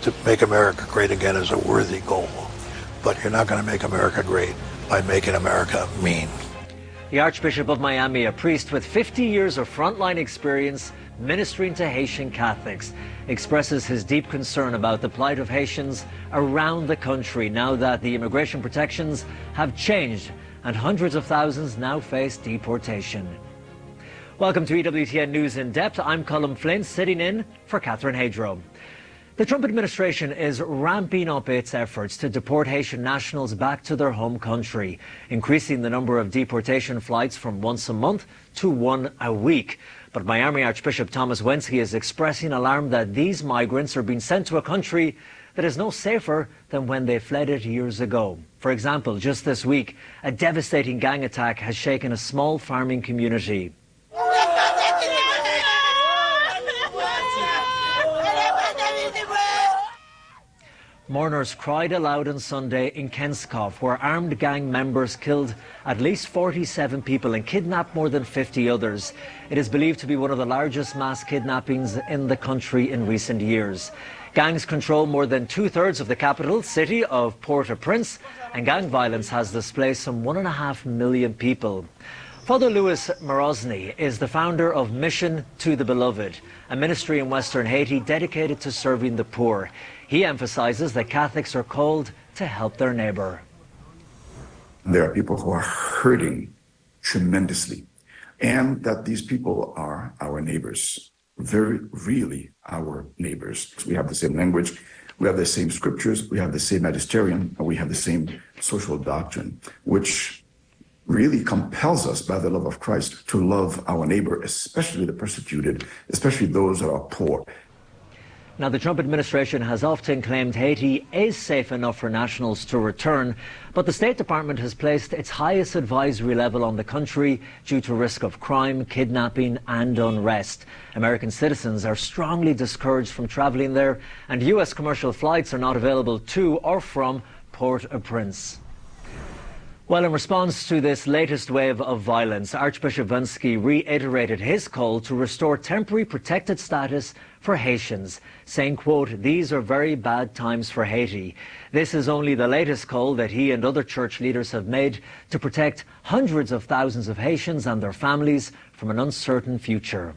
to make America great again is a worthy goal, but you're not going to make America great by making America mean. The Archbishop of Miami, a priest with 50 years of frontline experience ministering to Haitian Catholics, expresses his deep concern about the plight of Haitians around the country now that the immigration protections have changed and hundreds of thousands now face deportation. Welcome to EWTN News in Depth. I'm Colin Flynn, sitting in for Catherine Hadro. The Trump administration is ramping up its efforts to deport Haitian nationals back to their home country, increasing the number of deportation flights from once a month to one a week. But Miami Archbishop Thomas Wenski is expressing alarm that these migrants are being sent to a country that is no safer than when they fled it years ago. For example, just this week, a devastating gang attack has shaken a small farming community. Mourners cried aloud on Sunday in Kenskov, where armed gang members killed at least 47 people and kidnapped more than 50 others. It is believed to be one of the largest mass kidnappings in the country in recent years. Gangs control more than two-thirds of the capital city of Port-au-Prince, and gang violence has displaced some 1.5 million people. Father Louis Morozny is the founder of Mission to the Beloved, a ministry in Western Haiti dedicated to serving the poor. He emphasizes that Catholics are called to help their neighbor. There are people who are hurting tremendously, and that these people are our neighbors, very really our neighbors. We have the same language, we have the same scriptures, we have the same magisterium, and we have the same social doctrine, which really compels us by the love of Christ to love our neighbor, especially the persecuted, especially those that are poor. Now, the Trump administration has often claimed Haiti is safe enough for nationals to return, but the State Department has placed its highest advisory level on the country due to risk of crime, kidnapping and unrest. American citizens are strongly discouraged from traveling there, and U.S. commercial flights are not available to or from Port-au-Prince. Well, in response to this latest wave of violence, Archbishop Wenski reiterated his call to restore temporary protected status for Haitians, saying, quote, "These are very bad times for Haiti." This is only the latest call that he and other church leaders have made to protect hundreds of thousands of Haitians and their families from an uncertain future.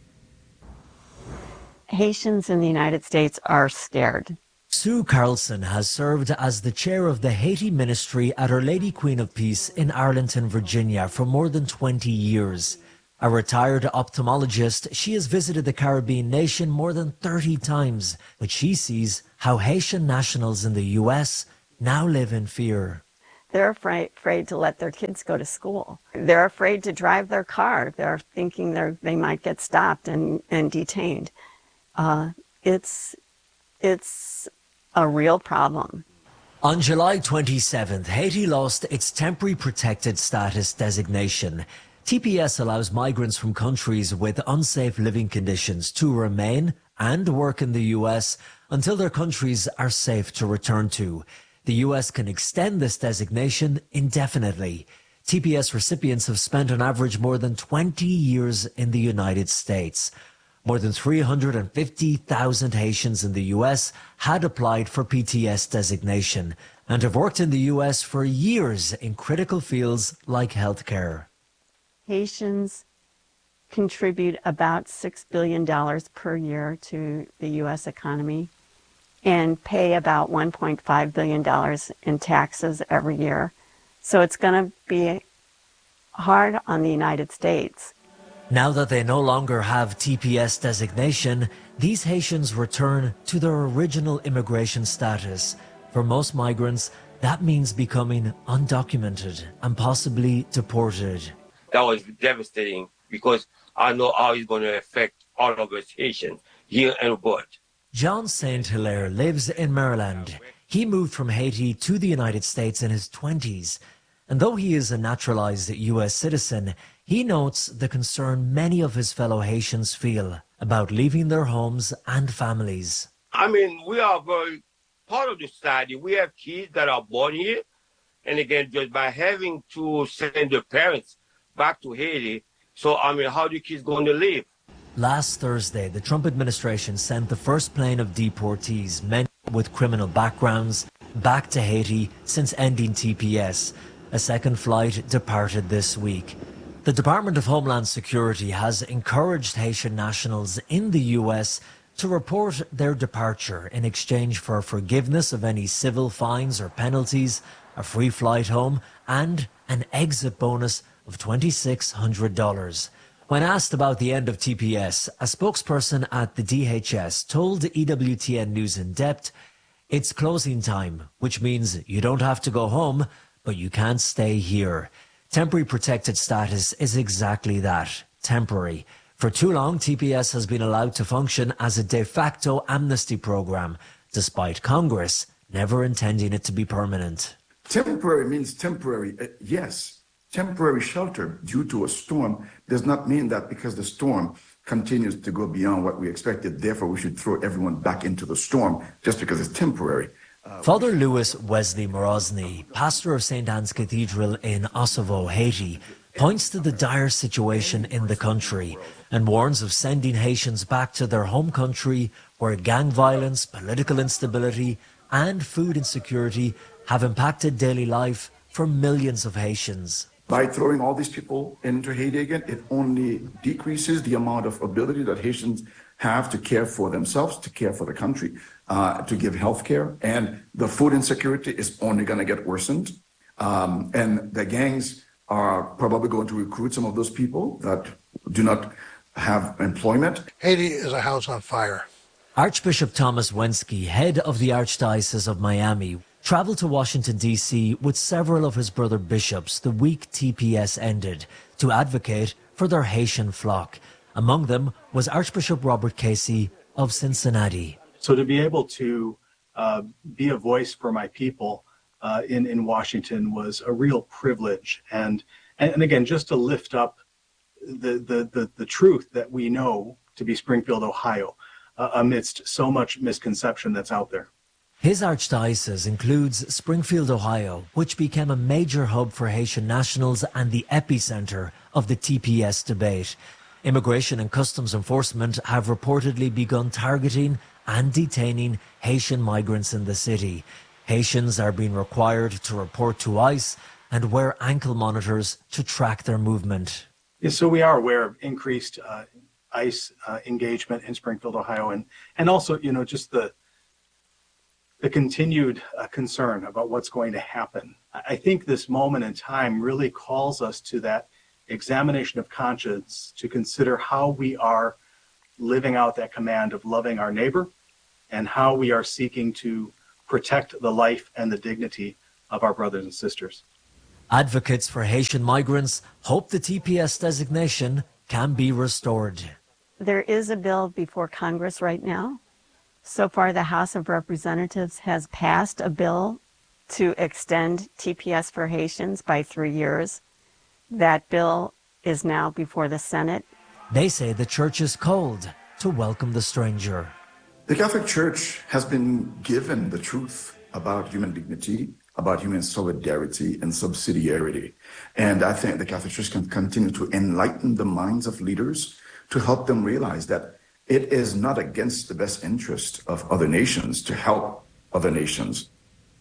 Haitians in the United States are scared. Sue Carlson has served as the chair of the Haiti ministry at Our Lady Queen of Peace in Arlington, Virginia for more than 20 years. A retired ophthalmologist, she has visited the Caribbean nation more than 30 times, but she sees how Haitian nationals in the U.S. now live in fear. They're afraid to let their kids go to school. They're afraid to drive their car. They're thinking they might get stopped and detained. It's a real problem. On July 27th, Haiti lost its temporary protected status designation. TPS allows migrants from countries with unsafe living conditions to remain and work in the U.S. until their countries are safe to return to. The U.S. can extend this designation indefinitely. TPS recipients have spent on average more than 20 years in the United States. More than 350,000 Haitians in the U.S. had applied for PTS designation and have worked in the U.S. for years in critical fields like healthcare. Haitians contribute about $6 billion per year to the U.S. economy and pay about $1.5 billion in taxes every year. So it's going to be hard on the United States. Now that they no longer have TPS designation, these Haitians return to their original immigration status. For most migrants, that means becoming undocumented and possibly deported. That was devastating because I know how it's going to affect all of us Haitians here and abroad. John St. Hilaire lives in Maryland. He moved from Haiti to the United States in his 20s. And though he is a naturalized U.S. citizen, he notes the concern many of his fellow Haitians feel about leaving their homes and families. I mean, we are very part of the society. We have kids that are born here. And again, just by having to send their parents back to Haiti, so I mean, how are the kids going to live? Last Thursday, the Trump administration sent the first plane of deportees, many with criminal backgrounds back to Haiti since ending TPS. A second flight departed this week. The Department of Homeland Security has encouraged Haitian nationals in the US to report their departure in exchange for forgiveness of any civil fines or penalties, a free flight home, and an exit bonus of $2,600. When asked about the end of TPS, a spokesperson at the DHS told EWTN News in Depth, "It's closing time, which means you don't have to go home, but you can't stay here." Temporary protected status is exactly that, temporary. For too long, TPS has been allowed to function as a de facto amnesty program, despite Congress never intending it to be permanent. Temporary means temporary, yes. Temporary shelter due to a storm does not mean that because the storm continues to go beyond what we expected, therefore we should throw everyone back into the storm just because it's temporary. Father Louis Wesley Morosny, pastor of St. Anne's Cathedral in Ossovo, Haiti, points to the dire situation in the country and warns of sending Haitians back to their home country where gang violence, political instability and food insecurity have impacted daily life for millions of Haitians. By throwing all these people into Haiti again, it only decreases the amount of ability that Haitians have to care for themselves, to care for the country, to give health care. And the food insecurity is only going to get worsened. And the gangs are probably going to recruit some of those people that do not have employment. Haiti is a house on fire. Archbishop Thomas Wensky, head of the Archdiocese of Miami, traveled to Washington, D.C. with several of his brother bishops the week TPS ended to advocate for their Haitian flock. Among them was Archbishop Robert Casey of Cincinnati. So to be able to be a voice for my people in Washington was a real privilege. And again, just to lift up the truth that we know to be Springfield, Ohio, amidst so much misconception that's out there. His archdiocese includes Springfield, Ohio, which became a major hub for Haitian nationals and the epicenter of the TPS debate. Immigration and Customs Enforcement have reportedly begun targeting and detaining Haitian migrants in the city. Haitians are being required to report to ICE and wear ankle monitors to track their movement. Yeah, so we are aware of increased ICE engagement in Springfield, Ohio, and also, just the continued concern about what's going to happen. I think this moment in time really calls us to that examination of conscience to consider how we are living out that command of loving our neighbor and how we are seeking to protect the life and the dignity of our brothers and sisters. Advocates for Haitian migrants hope the TPS designation can be restored. There is a bill before Congress right now. So far, the House of Representatives has passed a bill to extend TPS for Haitians by 3 years. That bill is now before the Senate. They say the church is cold to welcome the stranger. The Catholic Church has been given the truth about human dignity, about human solidarity and subsidiarity. And I think the Catholic Church can continue to enlighten the minds of leaders to help them realize that it is not against the best interest of other nations to help other nations.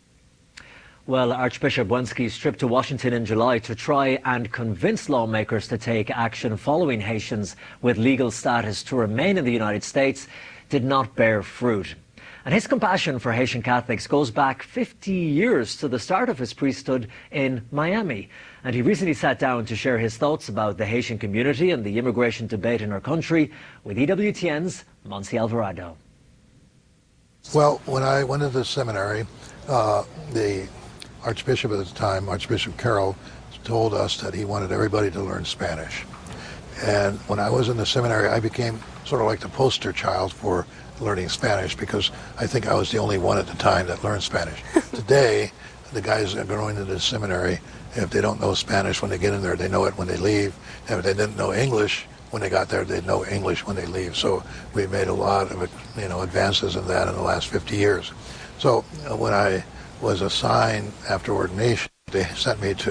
Well, Archbishop Wensky's trip to Washington in July to try and convince lawmakers to take action following Haitians with legal status to remain in the United States did not bear fruit. And his compassion for Haitian Catholics goes back 50 years to the start of his priesthood in Miami. And he recently sat down to share his thoughts about the Haitian community and the immigration debate in our country with EWTN's Monsi Alvarado. Well, when I went into seminary, the Archbishop at the time, Archbishop Carroll, told us that he wanted everybody to learn Spanish. And when I was in the seminary, I became sort of like the poster child for learning Spanish because I think I was the only one at the time that learned Spanish. Today, the guys that are going into the seminary, if they don't know Spanish when they get in there, they know it when they leave. And if they didn't know English when they got there, they'd know English when they leave. So we've made a lot of advances in that in the last 50 years. So when I was assigned after ordination, they sent me to a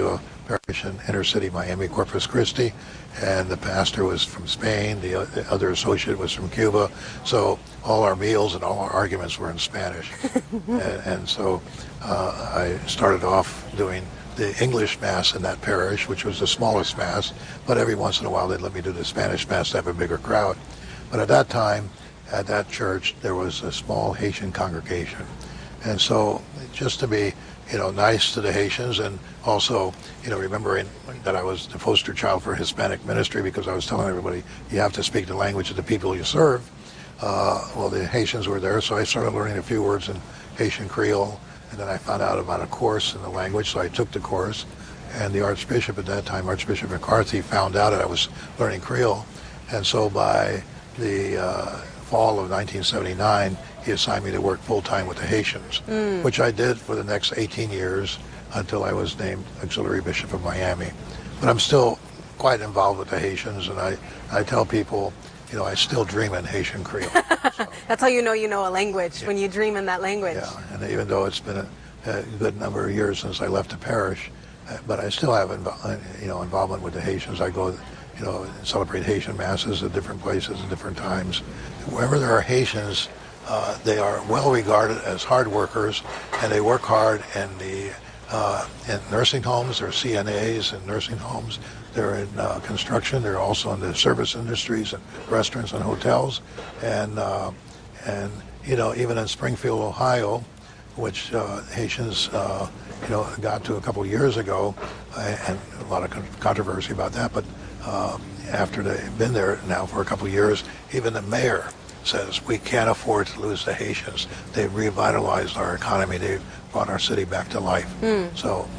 parish in inner city Miami, Corpus Christi, and the pastor was from Spain, the other associate was from Cuba, so all our meals and all our arguments were in Spanish. And so I started off doing the English Mass in that parish, which was the smallest Mass, but every once in a while they'd let me do the Spanish Mass to have a bigger crowd. But at that time, at that church, there was a small Haitian congregation. And so just to be, nice to the Haitians, and also, remembering that I was the poster child for Hispanic ministry, because I was telling everybody, you have to speak the language of the people you serve. Well, the Haitians were there, so I started learning a few words in Haitian Creole, and then I found out about a course in the language, so I took the course. And the Archbishop at that time, Archbishop McCarthy, found out that I was learning Creole. And so by the fall of 1979, he assigned me to work full-time with the Haitians, which I did for the next 18 years until I was named Auxiliary Bishop of Miami. But I'm still quite involved with the Haitians, and I tell people, I still dream in Haitian Creole. So, That's how you know a language, when you dream in that language. yeah, and even though it's been a good number of years since I left the parish, but I still have involvement with the Haitians. I go, celebrate Haitian masses at different places at different times. Wherever there are Haitians, they are well regarded as hard workers, and they work hard in nursing homes. They're CNAs in nursing homes. They're in construction. They're also in the service industries and restaurants and hotels. And even in Springfield, Ohio, which Haitians got to a couple of years ago, and a lot of controversy about that, but after they've been there now for a couple of years, even the mayor says we can't afford to lose the Haitians. They've revitalized our economy. They've brought our city back to life. So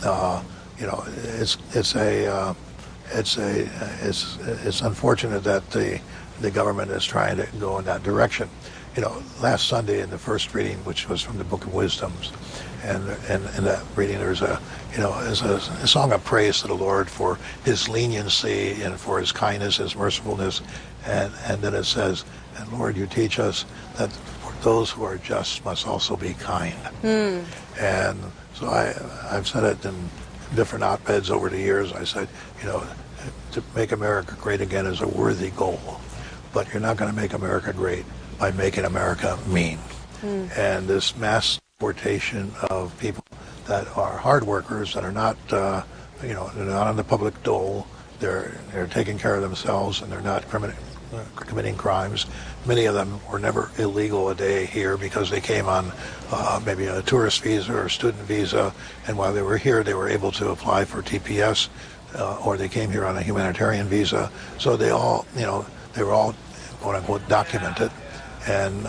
it's unfortunate that the government is trying to go in that direction. Last Sunday in the first reading, which was from the Book of Wisdoms, and in that reading there's a song of praise to the Lord for His leniency and for His kindness, His mercifulness, and then it says, "And Lord, you teach us that for those who are just must also be kind." And so I've said it in different op-eds over the years. I said, to make America great again is a worthy goal, but you're not going to make America great by making America mean. And this mass deportation of people that are hard workers, that are not, they're not on the public dole, they're taking care of themselves, and they're not committing crimes. Many of them were never illegal a day here because they came on maybe a tourist visa or a student visa, and while they were here, they were able to apply for TPS, or they came here on a humanitarian visa. So they all, they were all quote unquote documented, and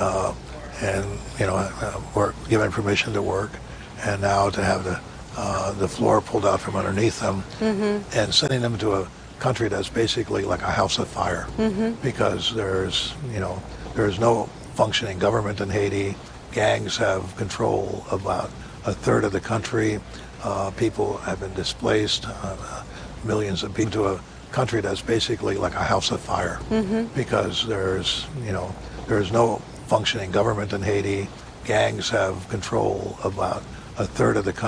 were given permission to work, and now to have the floor pulled out from underneath them, and sending them to a country that's basically like a house of fire, because there's no functioning government in Haiti. Gangs have control of about a third of the country. People have been displaced, millions of people, to a country that's basically like a house of fire, because there's no functioning government in Haiti. Gangs have control of about a third of the country.